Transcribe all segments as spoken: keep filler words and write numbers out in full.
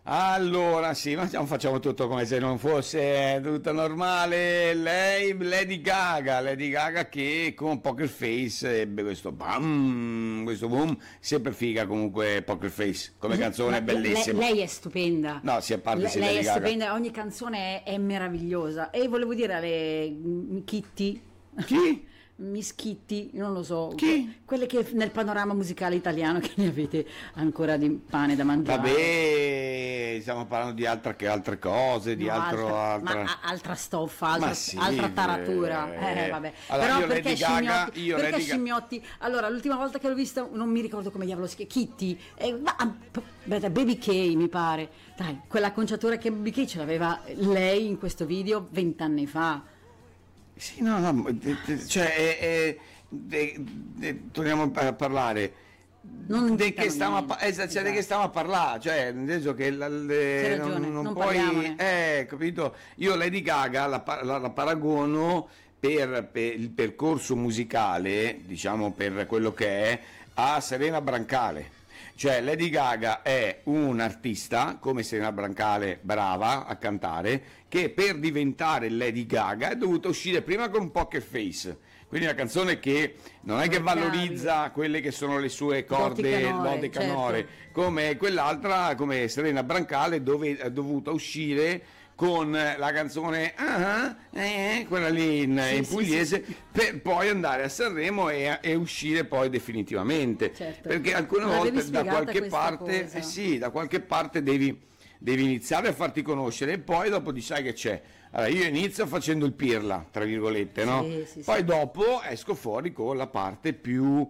Allora, sì, ma facciamo facciamo tutto come se non fosse tutto normale. Lei, Lady Gaga, Lady Gaga che con Poker Face ebbe questo bam, questo boom, sempre figa comunque Poker Face, come canzone è Ma lei, bellissima. lei è stupenda. No, si a parte Le- sì, lei Lady è Gaga. stupenda, ogni canzone è, è meravigliosa. E volevo dire alle mm, Kitty. Chi? Miss Kitty, non lo so, Chi? que- quelle che nel panorama musicale italiano che ne avete ancora di pane da mangiare. Vabbè, stiamo parlando di altra che altre cose, di No, altro, altra, altra... ma a- altra stoffa, altra, Ma sì, altra taratura. eh. Eh, vabbè. Allora, Però io perché Lady Gaga- scimmiotti? io perché Lady Ga- scimmiotti? Allora, l'ultima volta che l'ho vista, non mi ricordo come diavolo si chiama, Kitty, eh, ma- ah, p- aspetta, Baby K mi pare. Dai, quella acconciatura che Baby K ce l'aveva lei in questo video vent'anni fa. Sì, no, no, eh, eh, cioè, eh, eh, de- de- torniamo a parlare. Non De dicano che stiamo a, niente. pa- esatto, cioè, di che Esatto. stiamo a parlare, cioè nel senso che la- le- C'hai ragione, non, non non puoi, parliamone. eh, capito? Io Lady Gaga la, pa- la- la paragono per, per il percorso musicale, diciamo per quello che è, a Serena Brancale. Cioè Lady Gaga è un'artista, come Serena Brancale, brava a cantare, che per diventare Lady Gaga è dovuta uscire prima con Poker Face, quindi una canzone che non è che valorizza quelle che sono le sue corde, Doti canore, lode canore, certo. come quell'altra, come Serena Brancale, dove è dovuta uscire con la canzone ah, eh, quella lì in, Sì, in sì, pugliese, sì. per poi andare a Sanremo e, e uscire poi definitivamente. Certo. Perché alcune Me l'avevi volte da spiegata qualche questa parte, cosa. eh sì, da qualche parte devi, devi iniziare a farti conoscere e poi dopo ti sai che c'è. Allora io inizio facendo il pirla, tra virgolette, no? Sì, sì, Poi sì. dopo esco fuori con la parte più,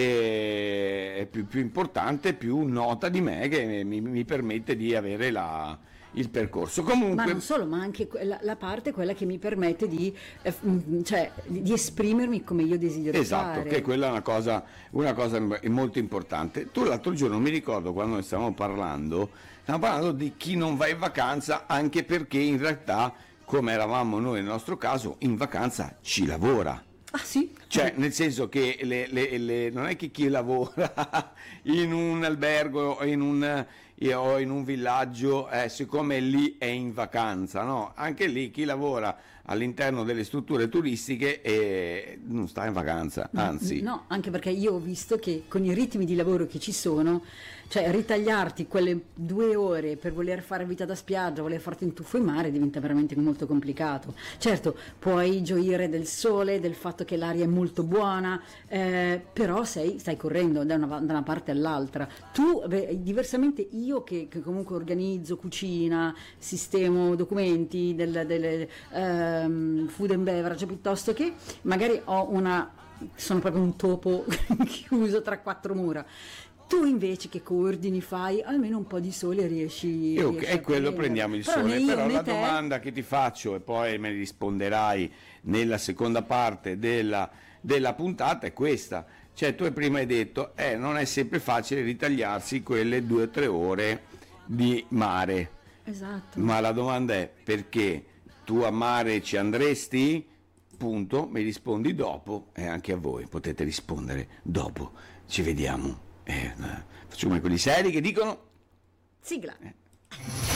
eh, più, più importante, più nota di me, che mi, mi permette di avere la, il percorso. Comunque, Ma non solo, ma anche quella- la parte quella che mi permette di, eh, f- mm, cioè, di di esprimermi come io desidero esatto, fare. che quella è una cosa, una cosa molto importante. Tu l'altro giorno mi ricordo quando ne stavamo parlando, stavamo parlando di chi non va in vacanza, anche perché in realtà, come eravamo noi nel nostro caso, in vacanza ci lavora. Ah sì? Cioè, nel senso che le- le- le- non è che chi lavora in un albergo o in un, o in un villaggio, eh, siccome lì è in vacanza, no? Anche lì chi lavora all'interno delle strutture turistiche eh, non sta in vacanza, anzi. No, anche perché io ho visto che con i ritmi di lavoro che ci sono, cioè ritagliarti quelle due ore per voler fare vita da spiaggia, voler farti un tuffo in mare diventa veramente molto complicato. Certo, puoi gioire del sole, del fatto che l'aria è molto buona, eh, però sei, stai correndo da una, da una parte all'altra. Tu, beh, diversamente io che, che comunque organizzo, cucina, sistemo documenti del, del ehm, food and beverage, piuttosto che magari ho una, sono proprio un topo chiuso tra quattro mura. Tu invece che coordini fai, almeno un po' di sole riesci, E ok, riesci e a quello prendere. prendiamo il Però sole, né io però né la te- domanda che ti faccio e poi me ne risponderai nella seconda parte della, della puntata è questa, cioè tu prima hai detto eh, non è sempre facile ritagliarsi quelle due o tre ore di mare, Esatto. ma la domanda è perché tu a mare ci andresti? Punto, mi rispondi dopo e anche a voi potete rispondere dopo, ci vediamo, eh, facciamo quelli seri che dicono Sigla.